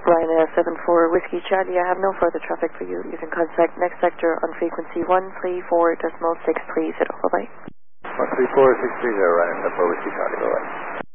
Ryanair 74 Whiskey Charlie, I have no further traffic for you. You can contact next sector on frequency 134.630. Bye-bye. 134.630, Ryanair 74 Whiskey Charlie, bye-bye.